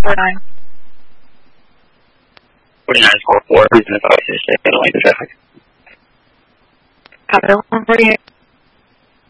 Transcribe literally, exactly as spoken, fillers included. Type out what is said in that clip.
four nine. forty-nine four four, reason the five six, stay lane traffic. Copy, one forty-eight.